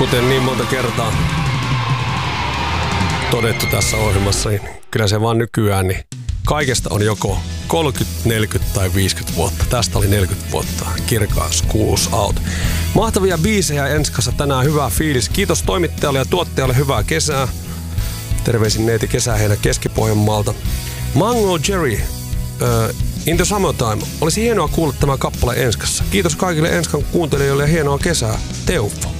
Kuten niin monta kertaa todettu tässä ohjelmassa, niin kyllä se vaan nykyään, niin kaikesta on joko 30, 40 tai 50 vuotta. Tästä oli 40 vuotta. Kirkas kuulus out. Mahtavia biisejä Enskassa tänään, hyvää fiilis. Kiitos toimittajalle ja tuottajalle, hyvää kesää. Terveisin neiti Kesäheinä Keski-Pohjanmaalta. Mango Jerry, In the Summertime. Olisi hienoa kuulla tämä kappale Enskassa. Kiitos kaikille Enskan kuuntelijoille ja hienoa kesää. Teufo.